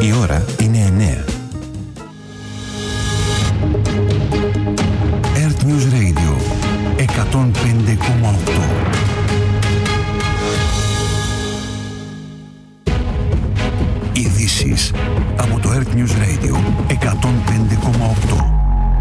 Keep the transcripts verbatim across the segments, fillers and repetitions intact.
Η ώρα είναι εννέα. Earth News Radio εκατόν πέντε κόμμα οκτώ. Ειδήσεις από το Earth News Radio εκατόν πέντε κόμμα οκτώ.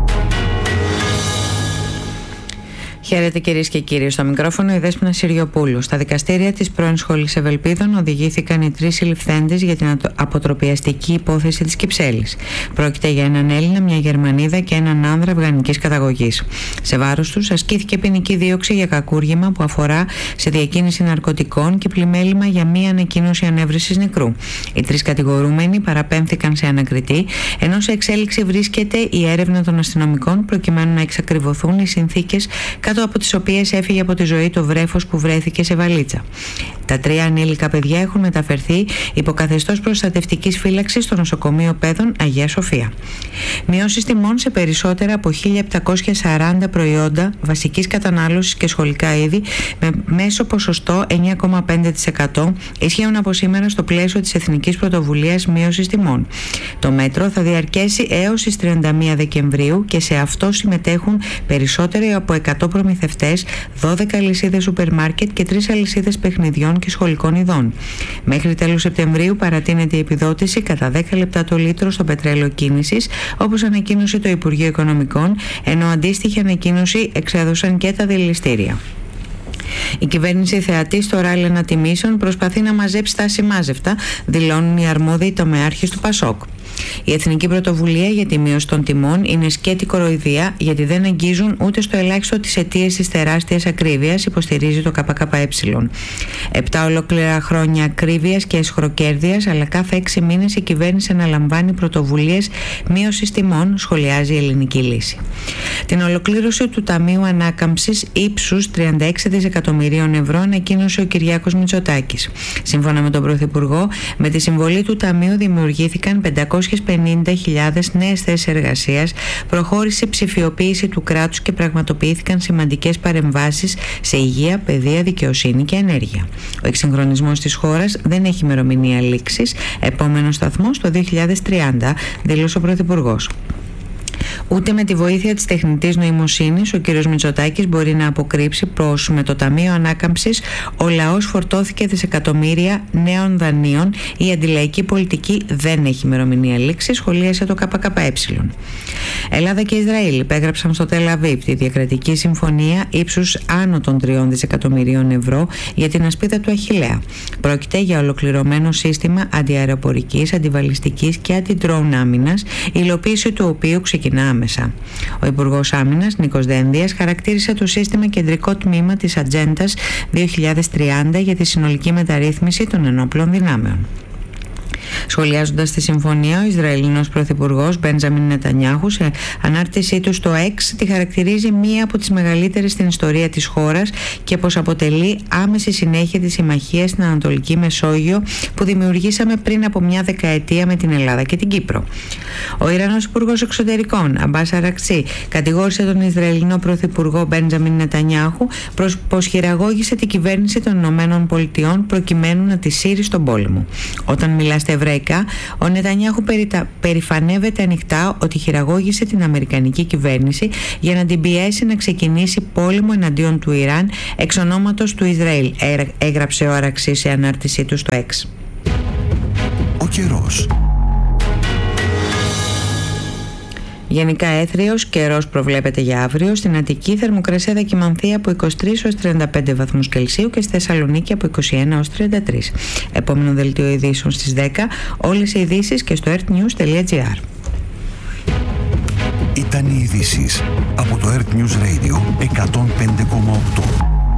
Χαίρετε κυρίες και κύριοι, στο μικρόφωνο η Δέσποινα Συριοπούλου. Στα δικαστήρια της πρώην Σχολής Ευελπίδων οδηγήθηκαν οι τρεις συλληφθέντες για την αποτροπιαστική υπόθεση της Κυψέλης. Πρόκειται για έναν Έλληνα, μια Γερμανίδα και έναν άνδρα αφγανικής καταγωγής. Σε βάρος τους ασκήθηκε ποινική δίωξη για κακούργημα που αφορά σε διακίνηση ναρκωτικών και πλημέλημα για μία ανακοίνωση ανέβρεσης νεκρού. Οι τρεις κατηγορούμενοι παραπέμφθηκαν σε ανακριτή, ενώ σε εξέλιξη βρίσκεται η έρευνα των αστυνομικών προκειμένου να εξακριβωθούν οι συνθήκες κάτω από τις οποίες έφυγε από τη ζωή το βρέφος που βρέθηκε σε βαλίτσα. Τα τρία ανήλικα παιδιά έχουν μεταφερθεί υπό καθεστώς προστατευτικής φύλαξης στο νοσοκομείο Παιδών Αγία Σοφία. Μειώσεις τιμών σε περισσότερα από χίλια επτακόσια σαράντα προϊόντα βασικής κατανάλωσης και σχολικά είδη με μέσο ποσοστό εννέα κόμμα πέντε τοις εκατό ισχύουν από σήμερα στο πλαίσιο της Εθνικής Πρωτοβουλίας Μείωσης Τιμών. Το μέτρο θα διαρκέσει έως τις τριάντα μία Δεκεμβρίου και σε αυτό συμμετέχουν περισσότεροι από εκατό προμηθευτές, δώδεκα αλυσίδες σούπερ μάρκετ και τρεις αλυσίδες παιχνιδιών και σχολικών ειδών. Μέχρι τέλος Σεπτεμβρίου παρατείνεται η επιδότηση κατά δέκα λεπτά το λίτρο στο πετρέλαιο κίνησης, όπως ανακοίνωσε το Υπουργείο Οικονομικών, ενώ αντίστοιχη ανακοίνωση εξέδωσαν και τα δηληστήρια. Η κυβέρνηση θεατή στο ράλι ανατιμήσεων προσπαθεί να μαζέψει τα ασημάζευτα, δηλώνουν οι αρμόδιοι τομεάρχες του ΠΑΣΟΚ. Η Εθνική Πρωτοβουλία για τη Μείωση των Τιμών είναι σκέτη κοροϊδία γιατί δεν αγγίζουν ούτε στο ελάχιστο τις αιτίες της τεράστιας ακρίβειας, υποστηρίζει το ΚΚΕ. Επτά ολόκληρα χρόνια ακρίβειας και αισχροκέρδειας, αλλά κάθε έξι μήνες η κυβέρνηση αναλαμβάνει πρωτοβουλίες μείωσης τιμών, σχολιάζει η Ελληνική Λύση. Την ολοκλήρωση του Ταμείου Ανάκαμψης ύψους τριάντα έξι δισεκατομμυρίων ευρώ ανακοίνωσε ο Κυριάκος Μητσοτάκης. Σύμφωνα με τον Πρωθυπουργό, με τη συμβολή του Ταμείου δημιουργήθηκαν πεντακόσιες πενήντα χιλιάδες νέες θέσεις εργασίας, προχώρησε η ψηφιοποίηση του κράτους και πραγματοποιήθηκαν σημαντικές παρεμβάσεις σε υγεία, παιδεία, δικαιοσύνη και ενέργεια. Ο εξυγχρονισμός της χώρας δεν έχει ημερομηνία λήξης, επόμενος σταθμός το δύο χιλιάδες τριάντα, δήλωσε ο Πρωθυπουργός. Ούτε με τη βοήθεια της τεχνητής νοημοσύνης ο κ. Μητσοτάκης μπορεί να αποκρύψει πως με το Ταμείο Ανάκαμψης ο λαός φορτώθηκε δισεκατομμύρια νέων δανείων. Η αντιλαϊκή πολιτική δεν έχει ημερομηνία λήξη, σχολίασε το ΚΚΕ. Ελλάδα και Ισραήλ υπέγραψαν στο Τελ Αβίβ τη διακρατική συμφωνία ύψους άνω των τριών δισεκατομμυρίων ευρώ για την ασπίδα του Αχιλλέα. Πρόκειται για ολοκληρωμένο σύστημα αντιαεροπορικής, αντιβαλιστικής και αντι-drone άμυνας, η υλοποίηση του οποίου ξεκινά άμεσα. Ο Υπουργός Άμυνας Νίκος Δένδιας χαρακτήρισε το σύστημα κεντρικό τμήμα της Ατζέντας δύο χιλιάδες τριάντα για τη συνολική μεταρρύθμιση των ενόπλων δυνάμεων. Σχολιάζοντας τη συμφωνία, ο Ισραηλινός Πρωθυπουργός Μπέντζαμιν Νετανιάχου σε ανάρτησή του στο X τη χαρακτηρίζει μία από τις μεγαλύτερες στην ιστορία της χώρας και πως αποτελεί άμεση συνέχεια της συμμαχίας στην Ανατολική Μεσόγειο που δημιουργήσαμε πριν από μια δεκαετία με την Ελλάδα και την Κύπρο. Ο Ιρανός Υπουργός Εξωτερικών Αμπάς Αρακτσί κατηγόρησε τον Ισραηλινό Πρωθυπουργό Μπέντζαμιν Νετανιάχου πως χειραγώγησε την κυβέρνηση των Ηνωμένων Πολιτειών προκειμένου να τη σύρει στον πόλεμο. Όταν μιλά στα εβραϊκά, ο Νετανιάχου περιτα... περηφανεύεται ανοιχτά ότι χειραγώγησε την αμερικανική κυβέρνηση για να την πιέσει να ξεκινήσει πόλεμο εναντίον του Ιράν εξ ονόματος του Ισραήλ, έγραψε ο Αραξή σε ανάρτησή του στο X. Ο καιρός. Γενικά έθριος καιρός προβλέπεται για αύριο. Στην Αττική θερμοκρασία θα κυμανθεί από είκοσι τρεις έως τριάντα πέντε βαθμούς Κελσίου και στη Θεσσαλονίκη από είκοσι ένα έως τριάντα τρεις. Επόμενο δελτίο ειδήσεων στις δέκα. Όλες οι ειδήσεις και στο earthnews τελεία gr. Ήταν οι ειδήσεις από το Earth News Radio εκατόν πέντε κόμμα οκτώ.